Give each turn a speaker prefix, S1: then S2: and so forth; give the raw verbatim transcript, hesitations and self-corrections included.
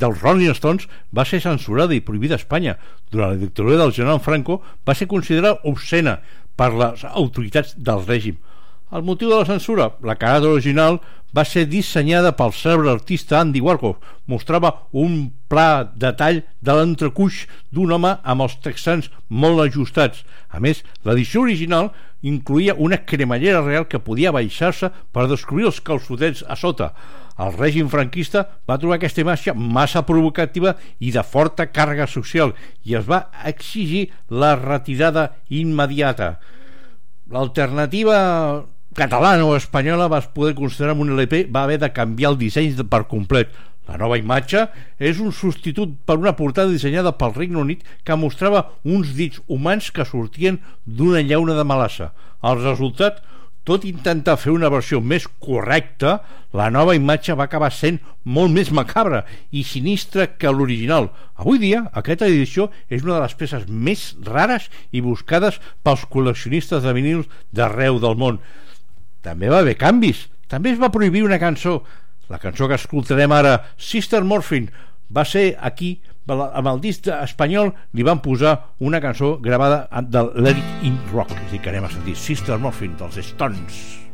S1: dels Rolling Stones va ser censurada i prohibida a Espanya. Durant la dictadura del general Franco va ser considerada obscena per les autoritats del règim. El motiu de la censura, la carada original, va ser dissenyada pel cèlebre artista Andy Warhol. Mostrava un pla detall de l'entrecuix d'un home amb els texans molt ajustats. A més, l'edició original incluïa una cremallera real que podia baixar-se per descobrir els calçotets a sota. El règim franquista va trobar aquesta imatge massa provocativa i de forta càrrega social i es va exigir la retirada immediata. L'alternativa catalana o espanyola va poder considerar un L P va haver de canviar el disseny per complet. La nova imatge és un substitut per una portada dissenyada pel Regne Unit que mostrava uns dits humans que sortien d'una llauna de melassa. El resultat, tot intentar fer una versió més correcta, la nova imatge va acabar sent molt més macabra i sinistra que l'original. Avui dia, aquesta edició és una de les peces més rares i buscades pels col·leccionistes de vinils d'arreu del món. També va haver canvis. També es va prohibir una cançó. La cançó que escoltarem ara, Sister Morphine, va ser aquí, amb el disc espanyol, li van posar una cançó gravada de Let It In Rock. És a dir, que anem a sentir Sister Morphine dels Stones.